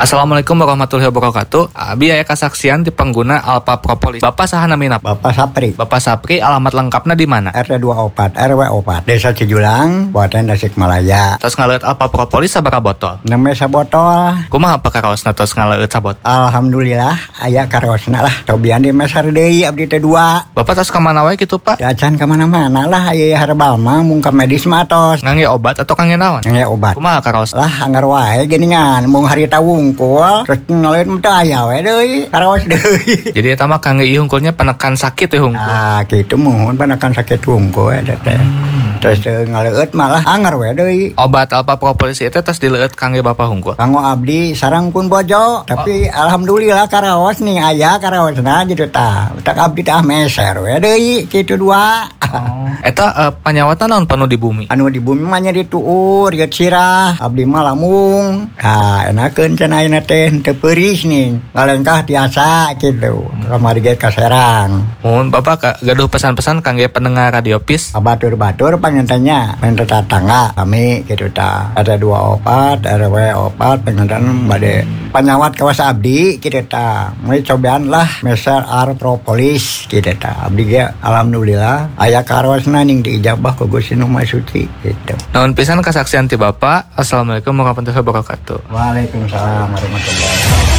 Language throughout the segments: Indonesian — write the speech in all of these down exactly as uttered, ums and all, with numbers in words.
Assalamualaikum warahmatullahi wabarakatuh. Abi aya kasaksian di pengguna Alpha Propolis. Bapak saha namina? Bapak Sapri. Bapak Sapri, alamat lengkapnya di mana? R T dua puluh empat R W empat Desa Cijulang, Kabupaten Tasikmalaya. Tos ngaleut Alpha Propolis sabaraha botol? Nembe sabotol. Kumaha apa karaosna tos ngaleut sabot? Alhamdulillah aya karaosna lah. Cobian di mesar deui abdi teh dua. Bapak tos ka mana wae kitu, Pak? Dacan ka mana-mana lah aya herbal mah mung ka medis mah tos. Ngangge obat atau kangge naon? Ngangge obat. Kumaha karaos? Lah anggar wae geuningan mung harita wungkul terus ngaleut mah teh aya we deui karaos deui. Jadi eta mah kangge ieu hungkulnya penekan sakit teh hungkul. Ah kitu mohon penekan sakit wungkul eta teh. Terus ngaleut malah anggar we deui. Obat Alpha Propolis itu tos dileueut kangge Bapak hungkul. Kanggo abdi sareng pun bojo, tapi oh. Alhamdulillah karaos nih aya karaosna gitu tah. Tak abdi tah meser we deui kitu dua. Oh. Eta uh, panyawatan naon panu di bumi? Anu di bumi mah nya dituur geut sirah, abdi mah lamung. Ah enakeun cenah ayeuna teh teu peuris nih. Ngalengkah tiasa kitu. Kamari ge kaserang. Mun Bapak gaduh pesan-pesan kangge pendengar Radio Pis. Batur-batur pangentenya, main tetangga kami kitu tah. Ada dua opat, R W opat pengentan bade panyawat kawas abdi kitu tah. Mulai cobaan lah meser Alpha Propolis kitu tah. Abdi ge alhamdulillah aya karosna ning diijabah ku Gusti Nu Maha Suci gitu. Naon pisan kasaksian ti Bapak. Assalamualaikum warahmatullahi wabarakatuh. Waalaikumsalam warahmatullahi wabarakatuh.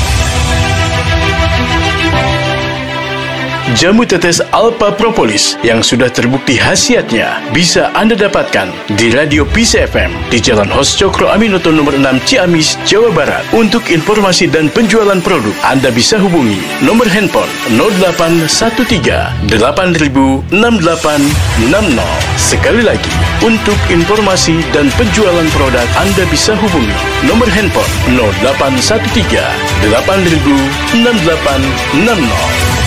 Jamu tetes Alpha Propolis yang sudah terbukti khasiatnya bisa Anda dapatkan di Radio Pis F M di Jalan Hos Cokro Aminoto nomor enam Ciamis, Jawa Barat. Untuk informasi dan penjualan produk, Anda bisa hubungi nomor handphone nol delapan satu tiga delapan nol enam delapan enam nol. Sekali lagi, untuk informasi dan penjualan produk, Anda bisa hubungi nomor handphone nol delapan satu tiga delapan nol enam delapan enam nol.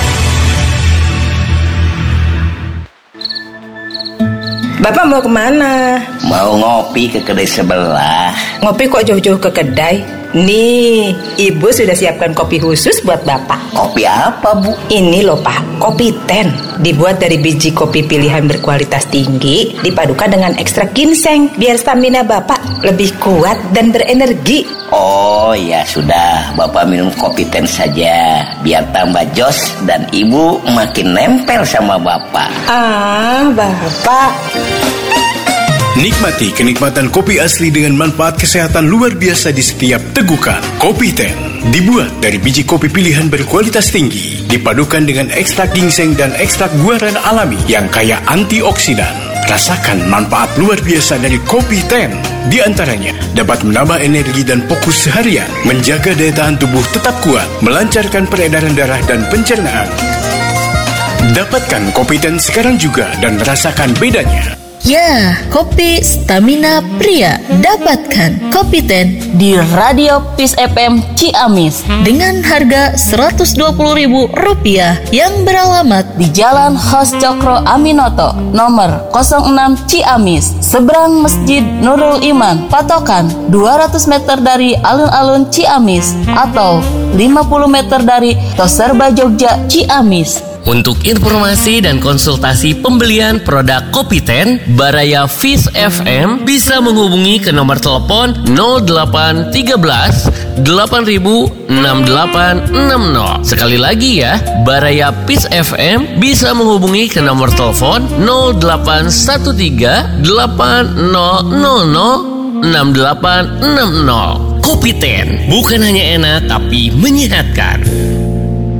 Bapak mau kemana? Mau ngopi ke kedai sebelah. Ngopi kok jauh-jauh ke kedai? Nih, Ibu sudah siapkan kopi khusus buat Bapak. Kopi apa, Bu? Ini loh Pak, kopi ten. Dibuat dari biji kopi pilihan berkualitas tinggi, dipadukan dengan ekstrak ginseng, biar stamina Bapak lebih kuat dan berenergi. Oh ya sudah, Bapak minum kopi ten saja, biar tambah jos dan Ibu makin nempel sama Bapak. Ah, Bapak. Nikmati kenikmatan kopi asli dengan manfaat kesehatan luar biasa di setiap tegukan. Kopi Ten dibuat dari biji kopi pilihan berkualitas tinggi, dipadukan dengan ekstrak ginseng dan ekstrak guaran alami yang kaya antioksidan. Rasakan manfaat luar biasa dari Kopi Ten. Di antaranya dapat menambah energi dan fokus seharian, menjaga daya tahan tubuh tetap kuat, melancarkan peredaran darah dan pencernaan. Dapatkan Kopi Ten sekarang juga dan rasakan bedanya. Ya, kopi stamina pria. Dapatkan Kopi Ten di Radio Pis F M Ciamis dengan harga seratus dua puluh ribu rupiah yang beralamat di Jalan Hos Cokro Aminoto nomor nol enam Ciamis, seberang Masjid Nurul Iman, patokan dua ratus meter dari alun-alun Ciamis atau lima puluh meter dari Toserba Jogja Ciamis. Untuk informasi dan konsultasi pembelian produk Kopi Ten Baraya Fis F M bisa menghubungi ke nomor telepon nol delapan tiga belas delapan ribu enam delapan enam nol. Sekali lagi ya, Baraya Fis F M bisa menghubungi ke nomor telepon nol delapan satu tiga delapan nol nol nol enam delapan enam nol. Kopi Ten bukan hanya enak tapi menyehatkan.